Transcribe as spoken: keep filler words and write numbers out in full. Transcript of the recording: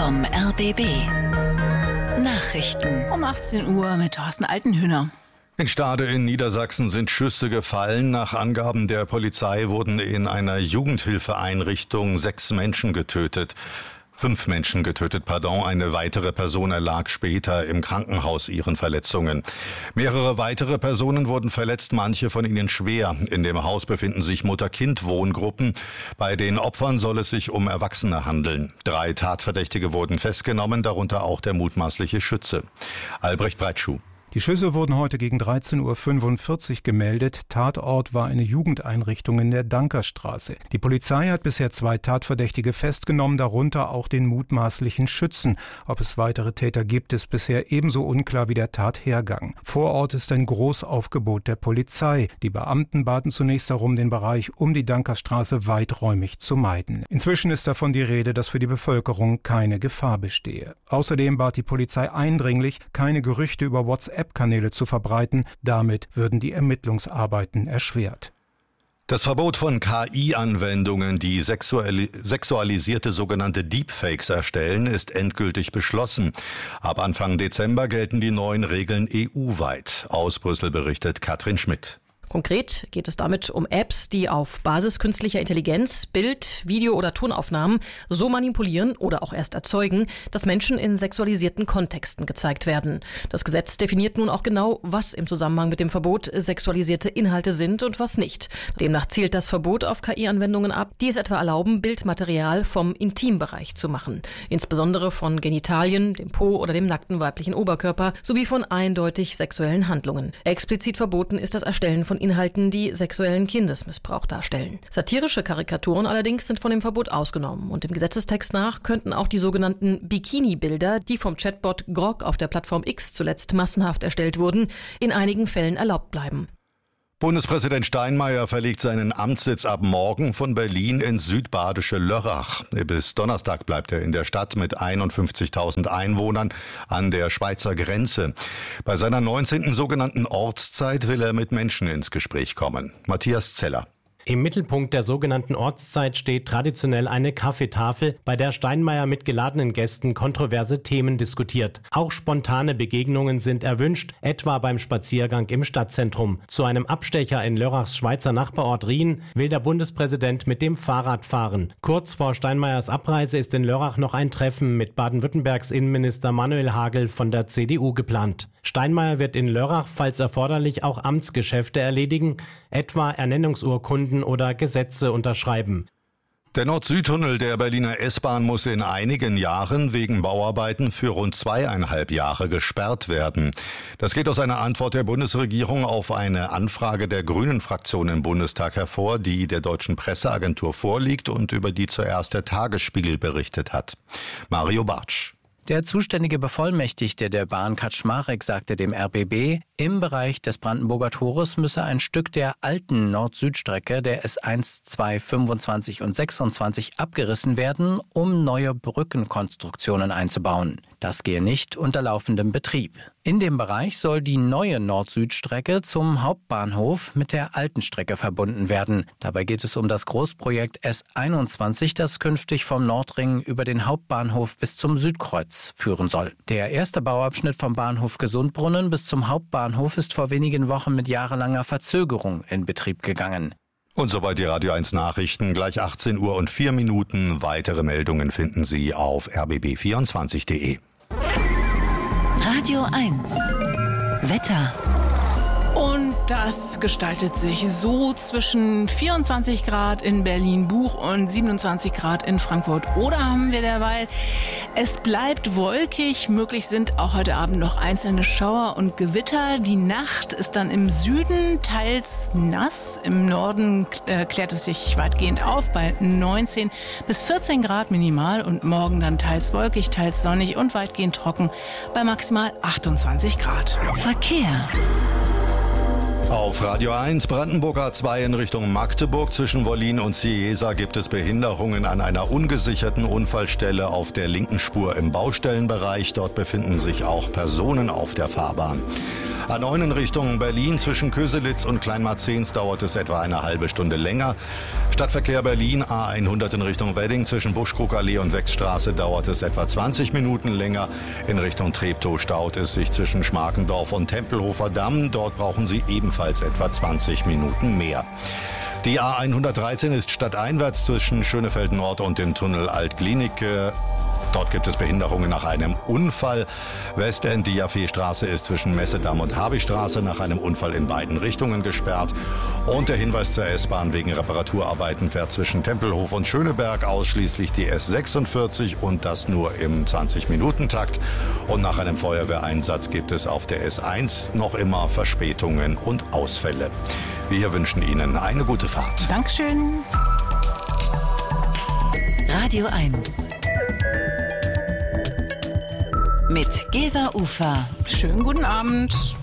vom R B B. Nachrichten um achtzehn Uhr mit Thorsten Altenhühner. In Stade in Niedersachsen sind Schüsse gefallen. Nach Angaben der Polizei wurden in einer Jugendhilfeeinrichtung sechs Menschen getötet. Fünf Menschen getötet, pardon. Eine weitere Person erlag später im Krankenhaus ihren Verletzungen. Mehrere weitere Personen wurden verletzt, manche von ihnen schwer. In dem Haus befinden sich Mutter-Kind-Wohngruppen. Bei den Opfern soll es sich um Erwachsene handeln. Drei Tatverdächtige wurden festgenommen, darunter auch der mutmaßliche Schütze. Albrecht Breitschuh. Die Schüsse wurden heute gegen dreizehn Uhr fünfundvierzig gemeldet. Tatort war eine Jugendeinrichtung in der Dankerstraße. Die Polizei hat bisher zwei Tatverdächtige festgenommen, darunter auch den mutmaßlichen Schützen. Ob es weitere Täter gibt, ist bisher ebenso unklar wie der Tathergang. Vor Ort ist ein Großaufgebot der Polizei. Die Beamten baten zunächst darum, den Bereich um die Dankerstraße weiträumig zu meiden. Inzwischen ist davon die Rede, dass für die Bevölkerung keine Gefahr bestehe. Außerdem bat die Polizei eindringlich, keine Gerüchte über WhatsApp Kanäle zu verbreiten. Damit würden die Ermittlungsarbeiten erschwert. Das Verbot von K I-Anwendungen, die sexuali- sexualisierte sogenannte Deepfakes erstellen, ist endgültig beschlossen. Ab Anfang Dezember gelten die neuen Regeln E U-weit. Aus Brüssel berichtet Katrin Schmidt. Konkret geht es damit um Apps, die auf Basis künstlicher Intelligenz Bild-, Video- oder Tonaufnahmen so manipulieren oder auch erst erzeugen, dass Menschen in sexualisierten Kontexten gezeigt werden. Das Gesetz definiert nun auch genau, was im Zusammenhang mit dem Verbot sexualisierte Inhalte sind und was nicht. Demnach zielt das Verbot auf K I-Anwendungen ab, die es etwa erlauben, Bildmaterial vom Intimbereich zu machen. Insbesondere von Genitalien, dem Po oder dem nackten weiblichen Oberkörper sowie von eindeutig sexuellen Handlungen. Explizit verboten ist das Erstellen von Inhalten, die sexuellen Kindesmissbrauch darstellen. Satirische Karikaturen allerdings sind von dem Verbot ausgenommen und dem Gesetzestext nach könnten auch die sogenannten Bikini-Bilder, die vom Chatbot Grok auf der Plattform X zuletzt massenhaft erstellt wurden, in einigen Fällen erlaubt bleiben. Bundespräsident Steinmeier verlegt seinen Amtssitz ab morgen von Berlin ins südbadische Lörrach. Bis Donnerstag bleibt er in der Stadt mit einundfünfzigtausend Einwohnern an der Schweizer Grenze. Bei seiner neunzehnten sogenannten Ortszeit will er mit Menschen ins Gespräch kommen. Matthias Zeller. Im Mittelpunkt der sogenannten Ortszeit steht traditionell eine Kaffeetafel, bei der Steinmeier mit geladenen Gästen kontroverse Themen diskutiert. Auch spontane Begegnungen sind erwünscht, etwa beim Spaziergang im Stadtzentrum. Zu einem Abstecher in Lörrachs Schweizer Nachbarort Rien will der Bundespräsident mit dem Fahrrad fahren. Kurz vor Steinmeiers Abreise ist in Lörrach noch ein Treffen mit Baden-Württembergs Innenminister Manuel Hagel von der C D U geplant. Steinmeier wird in Lörrach, falls erforderlich, auch Amtsgeschäfte erledigen, etwa Ernennungsurkunden oder Gesetze unterschreiben. Der Nord-Süd-Tunnel der Berliner S-Bahn muss in einigen Jahren wegen Bauarbeiten für rund zweieinhalb Jahre gesperrt werden. Das geht aus einer Antwort der Bundesregierung auf eine Anfrage der Grünen-Fraktion im Bundestag hervor, die der deutschen Presseagentur vorliegt und über die zuerst der Tagesspiegel berichtet hat. Mario Bartsch. Der zuständige Bevollmächtigte der Bahn Kaczmarek sagte dem R B B, im Bereich des Brandenburger Tores müsse ein Stück der alten Nord-Süd-Strecke der S eins, zwei, fünfundzwanzig und sechsundzwanzig abgerissen werden, um neue Brückenkonstruktionen einzubauen. Das gehe nicht unter laufendem Betrieb. In dem Bereich soll die neue Nord-Süd-Strecke zum Hauptbahnhof mit der alten Strecke verbunden werden. Dabei geht es um das Großprojekt S einundzwanzig, das künftig vom Nordring über den Hauptbahnhof bis zum Südkreuz führen soll. Der erste Bauabschnitt vom Bahnhof Gesundbrunnen bis zum Hauptbahnhof ist vor wenigen Wochen mit jahrelanger Verzögerung in Betrieb gegangen. Und soweit die Radio eins Nachrichten, gleich achtzehn Uhr und vier Minuten. Weitere Meldungen finden Sie auf r b b vierundzwanzig punkt d e. Radio eins Wetter. Und das gestaltet sich so zwischen vierundzwanzig Grad in Berlin-Buch und siebenundzwanzig Grad in Frankfurt. Oder haben wir derweil, es bleibt wolkig, möglich sind auch heute Abend noch einzelne Schauer und Gewitter. Die Nacht ist dann im Süden teils nass, im Norden äh, klärt es sich weitgehend auf bei neunzehn bis vierzehn Grad minimal und morgen dann teils wolkig, teils sonnig und weitgehend trocken bei maximal achtundzwanzig Grad. Verkehr. Auf Radio eins Brandenburg A zwei in Richtung Magdeburg zwischen Wollin und Cieza gibt es Behinderungen an einer ungesicherten Unfallstelle auf der linken Spur im Baustellenbereich. Dort befinden sich auch Personen auf der Fahrbahn. A neun in Richtung Berlin zwischen Köselitz und Kleinmarzens dauert es etwa eine halbe Stunde länger. Stadtverkehr Berlin A hundert in Richtung Wedding zwischen Buschkrugallee und Wechstraße dauert es etwa zwanzig Minuten länger. In Richtung Treptow staut es sich zwischen Schmarkendorf und Tempelhofer Damm. Dort brauchen Sie ebenfalls etwa zwanzig Minuten mehr. Die A hundertdreizehn ist stadteinwärts zwischen Schönefeld Nord und dem Tunnel Alt-Glienicke. Dort gibt es Behinderungen nach einem Unfall. Westend, die Jaffeestraße ist zwischen Messedamm und Habichstraße nach einem Unfall in beiden Richtungen gesperrt. Und der Hinweis zur S-Bahn: wegen Reparaturarbeiten fährt zwischen Tempelhof und Schöneberg ausschließlich die S sechsundvierzig und das nur im zwanzig-Minuten-Takt. Und nach einem Feuerwehreinsatz gibt es auf der S eins noch immer Verspätungen und Ausfälle. Wir wünschen Ihnen eine gute Fahrt. Dankeschön. Radio eins. Mit Gesa Ufer. Schönen guten Abend.